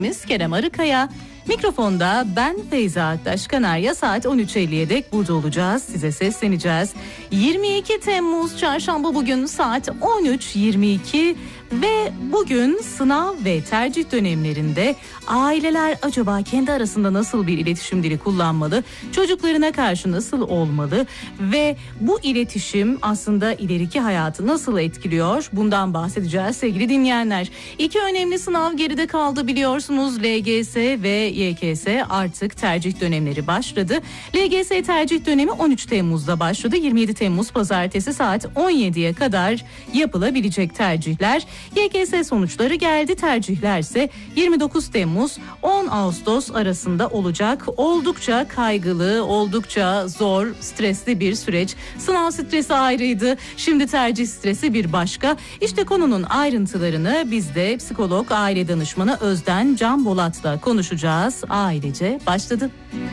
Kerem Arıkaya, mikrofonda ben Feyza Aktaş Kanarya. Saat 13.50'ye dek burada olacağız, size sesleneceğiz. 22 Temmuz Çarşamba, bugün saat 13.22 ve bugün sınav ve tercih dönemlerinde aileler acaba kendi arasında nasıl bir iletişim dili kullanmalı, çocuklarına karşı nasıl olmalı ve bu iletişim aslında ileriki hayatı nasıl etkiliyor, bundan bahsedeceğiz sevgili dinleyenler. İki önemli sınav geride kaldı biliyorsunuz, LGS ve YKS. Artık tercih dönemleri başladı. LGS tercih dönemi 13 Temmuz'da başladı. 27 Temmuz Pazartesi saat 17'ye kadar yapılabilecek tercihler. YKS sonuçları geldi. Tercihler ise 29 Temmuz 10 Ağustos arasında olacak. Oldukça kaygılı, oldukça zor, stresli bir süreç. Sınav stresi ayrıydı. Şimdi tercih stresi bir başka. İşte konunun ayrıntılarını biz de psikolog, aile danışmanı Özden Can Bolat'la konuşacağız. Ailece başladı.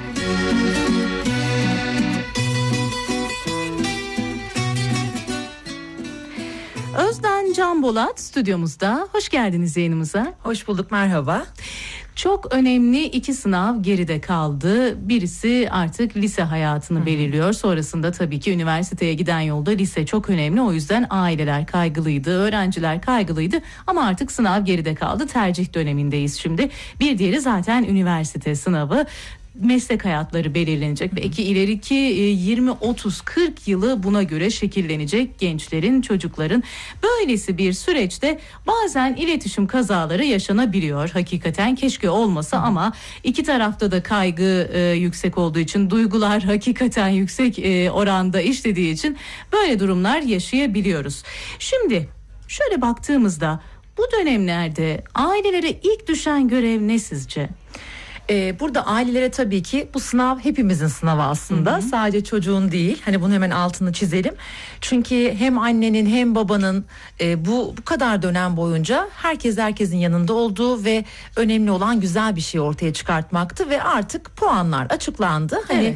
Özden Can Bolat stüdyomuzda. Hoş geldiniz yayınımıza. Hoş bulduk, merhaba. Çok önemli iki sınav geride kaldı. Birisi artık lise hayatını belirliyor. Sonrasında tabii ki üniversiteye giden yolda lise çok önemli. O yüzden aileler kaygılıydı, öğrenciler kaygılıydı. Ama artık sınav geride kaldı. Tercih dönemindeyiz şimdi. Bir diğeri zaten üniversite sınavı. Meslek hayatları belirlenecek. Belki ileriki 20, 30, 40 yılı buna göre şekillenecek gençlerin, çocukların. Böylesi bir süreçte bazen iletişim kazaları yaşanabiliyor. Hakikaten keşke olmasa ama iki tarafta da kaygı yüksek olduğu için, duygular hakikaten yüksek oranda işlediği için böyle durumlar yaşayabiliyoruz. Şimdi şöyle baktığımızda bu dönemlerde ailelere ilk düşen görev ne sizce? Burada ailelere tabii ki bu sınav hepimizin sınavı aslında. Hı-hı. Sadece çocuğun değil. Hani bunun hemen altını çizelim. Çünkü hem annenin hem babanın bu kadar dönem boyunca herkesin yanında olduğu ve önemli olan güzel bir şey ortaya çıkartmaktı ve artık puanlar açıklandı. Hani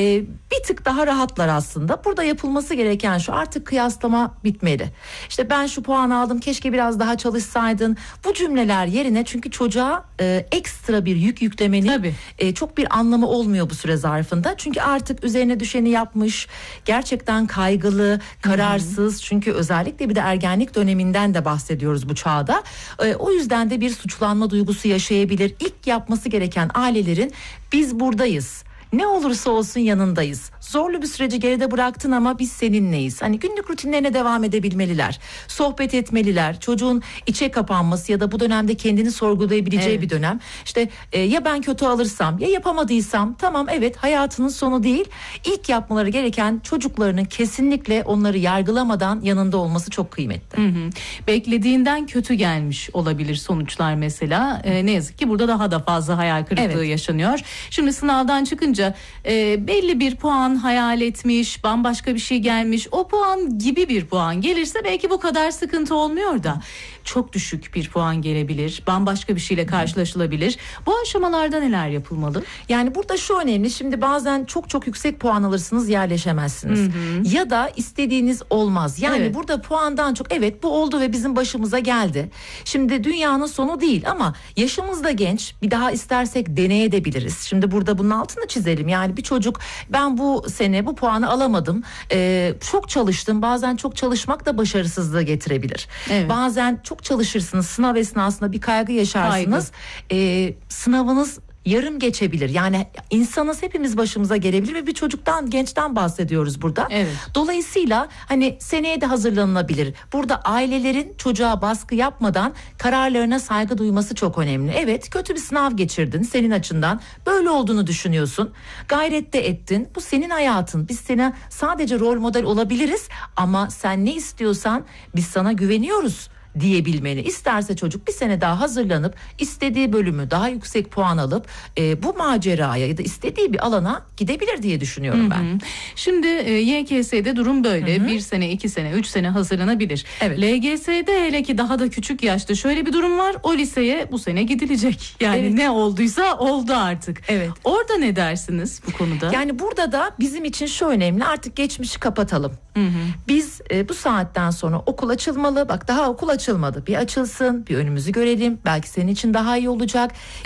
bir tık daha rahatlar aslında. Burada yapılması gereken şu: artık kıyaslama bitmeli. İşte ben şu puanı aldım, keşke biraz daha çalışsaydın. Bu cümleler yerine, çünkü çocuğa ekstra bir yük yüklemenin çok bir anlamı olmuyor bu süre zarfında. Çünkü artık üzerine düşeni yapmış, gerçekten kaygılı, kararsız. Çünkü özellikle bir de ergenlik döneminden de bahsediyoruz bu çağda. O yüzden de bir suçlanma duygusu yaşayabilir. İlk yapması gereken ailelerin, biz buradayız, ne olursa olsun yanındayız. Zorlu bir süreci geride bıraktın ama biz seninleyiz. Hani günlük rutinlerine devam edebilmeliler. Sohbet etmeliler. Çocuğun içe kapanması ya da bu dönemde kendini sorgulayabileceği bir dönem. İşte ya ben kötü alırsam, ya yapamadıysam, tamam, evet, hayatının sonu değil. İlk yapmaları gereken, çocuklarının kesinlikle onları yargılamadan yanında olması çok kıymetli. Beklediğinden kötü gelmiş olabilir sonuçlar mesela. Ne yazık ki burada daha da fazla hayal kırıklığı yaşanıyor. Şimdi sınavdan çıkınca belli bir puan hayal etmiş, bambaşka bir şey gelmiş. O puan gibi bir puan gelirse belki bu kadar sıkıntı olmuyor da çok düşük bir puan gelebilir. Bambaşka bir şeyle karşılaşılabilir. Bu aşamalarda neler yapılmalı? Yani burada şu önemli. Şimdi bazen çok yüksek puan alırsınız, yerleşemezsiniz. Ya da istediğiniz olmaz. Yani burada puandan çok, evet bu oldu ve bizim başımıza geldi. Şimdi dünyanın sonu değil ama yaşımız da genç. Bir daha istersek deneyebiliriz. Şimdi burada bunun altını çizelim. Yani bir çocuk, ben bu sene bu puanı alamadım. Çok çalıştım. Bazen çok çalışmak da başarısızlığı getirebilir. Bazen çok çalışırsınız, sınav esnasında bir kaygı yaşarsınız. Sınavınız yarım geçebilir. Yani insanız, hepimiz başımıza gelebilir ve bir çocuktan, gençten bahsediyoruz burada. Dolayısıyla hani seneye de hazırlanılabilir. Burada ailelerin çocuğa baskı yapmadan kararlarına saygı duyması çok önemli. Evet, kötü bir sınav geçirdin, senin açından böyle olduğunu düşünüyorsun. Gayret de ettin. Bu senin hayatın. Biz sana sadece rol model olabiliriz ama sen ne istiyorsan biz sana güveniyoruz diyebilmeli. İsterse çocuk bir sene daha hazırlanıp istediği bölümü, daha yüksek puan alıp bu maceraya ya da istediği bir alana gidebilir diye düşünüyorum ben. Şimdi YKS'de durum böyle. 1 sene, 2 sene, 3 sene hazırlanabilir. LGS'de hele ki daha da küçük yaşta şöyle bir durum var. O liseye bu sene gidilecek. Yani ne olduysa oldu artık. Orada ne dersiniz bu konuda? Yani burada da bizim için şu önemli: artık geçmişi kapatalım. Biz bu saatten sonra okul açılmalı. Bak, daha okul açılmalı. açılmadı. Bir açılsın, bir önümüzü görelim. Belki senin için daha iyi olacak.